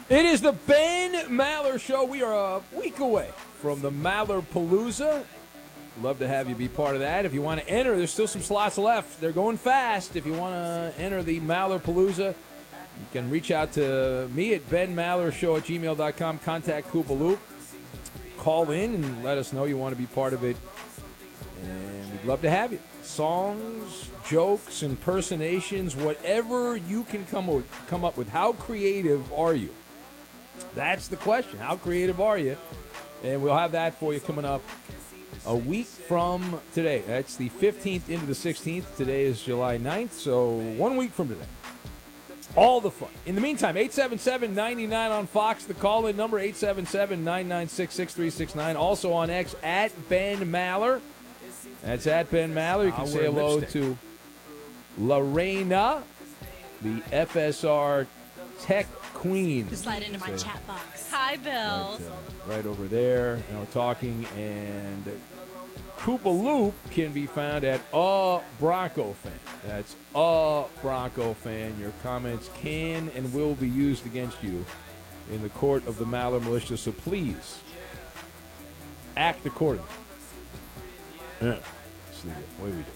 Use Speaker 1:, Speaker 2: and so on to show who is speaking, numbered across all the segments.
Speaker 1: It is the Ben Maller Show. We are a week away from the Maller Palooza. Love to have you be part of that. If you want to enter, there's still some slots left. They're going fast. If you want to enter the Maller Palooza, you can reach out to me at benmallershow@gmail.com. Contact Koopa Loop. Call in and let us know you want to be part of it. And we'd love to have you. Songs, jokes, impersonations, whatever you can come up with. How creative are you? That's the question. How creative are you? And we'll have that for you coming up a week from today. That's the 15th into the 16th. Today is July 9th, so 1 week from today. All the fun. In the meantime, 877-99 on Fox, the call-in number, 877-996-6369. Also on X, at Ben Maller. That's at Ben Maller. You can say hello to Lorena, the FSR Tech Queen.
Speaker 2: Just slide into my chat box. Hi, Bill.
Speaker 1: Right over there. And we're talking, and Koopa Loop can be found at A Bronco Fan. That's A Bronco Fan. Your comments can and will be used against you in the court of the Maller Militia, so please act accordingly. Yeah. That's the way we do.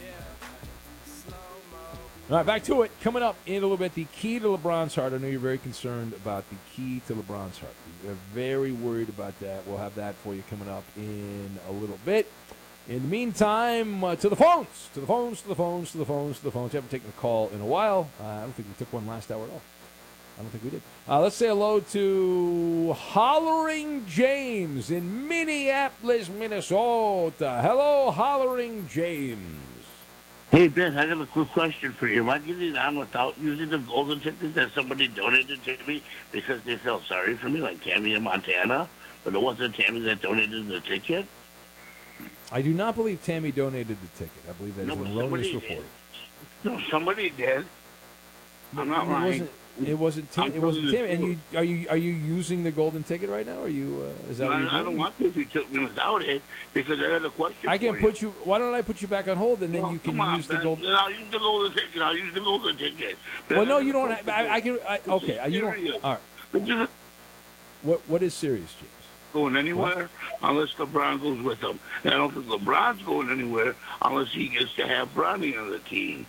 Speaker 1: All right, back to it. Coming up in a little bit, the key to LeBron's heart. I know you're very concerned about the key to LeBron's heart. We're very worried about that. We'll have that for you coming up in a little bit. In the meantime, to the phones. To the phones, to the phones, to the phones, to the phones. You haven't taken a call in a while. I don't think we took one last hour at all. I don't think we did. Let's say hello to Hollering James in Minneapolis, Minnesota. Hello, Hollering James.
Speaker 3: Hey, Ben, I have a quick question for you. Am I getting on without using the golden ticket that somebody donated to me because they felt sorry for me, like Tammy in Montana? But it wasn't Tammy that donated the ticket?
Speaker 1: I do not believe Tammy donated the ticket. I believe that is an erroneous report.
Speaker 3: No, somebody did. I'm not lying.
Speaker 1: It wasn't Tammy. And are you using the golden ticket right now? Are you? Is that what you're doing?
Speaker 3: I don't want to if you took me without it because I had a question.
Speaker 1: I can put you. Why don't I put you back on hold and then you can use the golden?
Speaker 3: Then I'll use the golden ticket. I'll use the golden ticket.
Speaker 1: Well, no, you don't. I can. Okay, you don't. All right. What is serious, James?
Speaker 3: Going anywhere unless LeBron goes with him. And I don't think LeBron's going anywhere unless he gets to have Bronny on the team.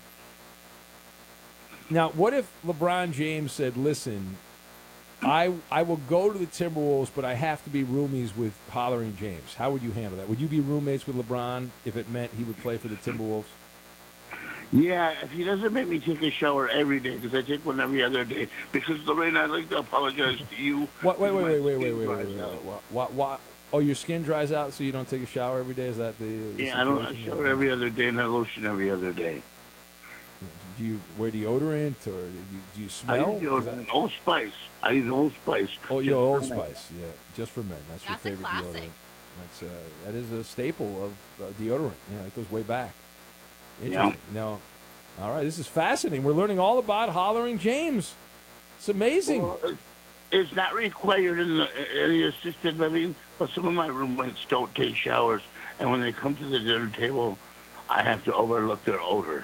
Speaker 1: Now, what if LeBron James said, listen, I will go to the Timberwolves, but I have to be roomies with Hollering James? How would you handle that? Would you be roommates with LeBron if it meant he would play for the Timberwolves?
Speaker 3: Yeah, if he doesn't make me take a shower every day, because I take one every other day. Because, Lorraine, I'd like to apologize to you.
Speaker 1: Wait. What? Oh, your skin dries out so you don't take a shower every day? Is that the
Speaker 3: Yeah, I don't shower every other day and I lotion every other day.
Speaker 1: Do you wear deodorant or do you smell?
Speaker 3: I use deodorant. Old Spice. I use Old Spice.
Speaker 1: Oh, you know, Old Spice. Yeah, just for men. That's your
Speaker 2: a
Speaker 1: favorite
Speaker 2: classic.
Speaker 1: deodorant. That is a staple of deodorant. Yeah, it goes way back.
Speaker 3: Yeah.
Speaker 1: No. All right, this is fascinating. We're learning all about Hollering James. It's amazing.
Speaker 3: Well, it's not required in the assisted living, but some of my roommates don't take showers, and when they come to the dinner table, I have to overlook their odor.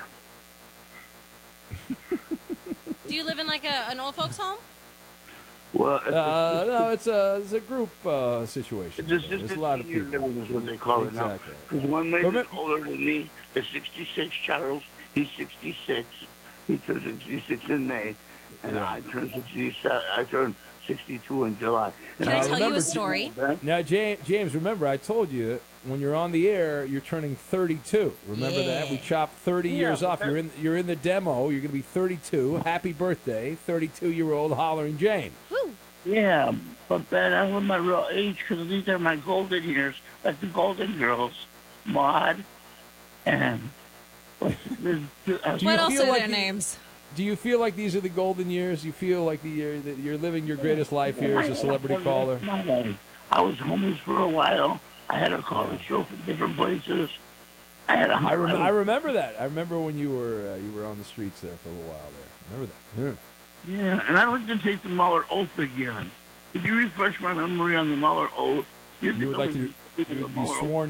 Speaker 2: Do you live in like an old folks home?
Speaker 3: Well,
Speaker 1: no, it's a group situation.
Speaker 3: There's a lot of people. Living is what they call it now. Because one man is older than me. Is 66. Charles, he's 66. He turned 66 in May, and I turned 67. I turned 62 in July.
Speaker 2: Can I tell you a story?
Speaker 1: Now, James, remember, I told you when you're on the air, you're turning 32. Remember that? We chopped 30 years off. You're in the demo. You're going to be 32. Happy birthday, 32-year-old Hollering James.
Speaker 2: Woo.
Speaker 3: Yeah, but Ben, I want my real age because these are my golden years, like the Golden Girls, Maud, and
Speaker 2: what else are their names?
Speaker 1: Do you feel like these are the golden years? You feel like that you're living your greatest life here as a celebrity caller?
Speaker 3: I was homeless for a while. I had to call the show from different places. I
Speaker 1: remember that. I remember when you were on the streets there for a little while there. Remember that?
Speaker 3: Yeah, and I'd like to take the Mueller oath again. If you refresh my memory on the Mueller oath,
Speaker 1: you would like to be sworn